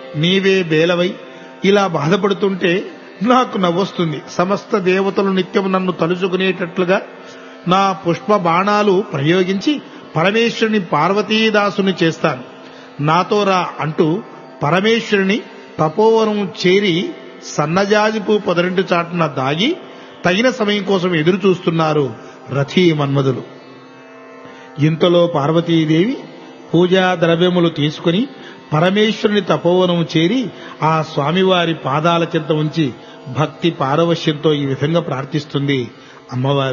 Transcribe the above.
నీవే బేలవై ఇలా బాధపడుతుంటే నాకు నవ్వొస్తుంది. సమస్త దేవతలు నిత్యం నన్ను తలుచుకునేటట్లుగా నా పుష్ప బాణాలు ప్రయోగించి పరమేశ్వరుని పార్వతీదాసుని చేస్తాను, నాతో రా అంటూ పరమేశ్వరుని తపోవనం చేరి సన్నజాజిపు పొదరింటి చాటున దాగి తగిన సమయం కోసం ఎదురు చూస్తున్నారు రథీ మన్మధులు. ఇంతలో పార్వతీదేవి పూజా ద్రవ్యములు తీసుకుని పరమేశ్వరుని తపోవనం చేరి ఆ స్వామివారి పాదాల చెంత ఉంచి భక్తి పారవశ్యంతో ఈ విధంగా ప్రార్థిస్తుంది అమ్మవారు.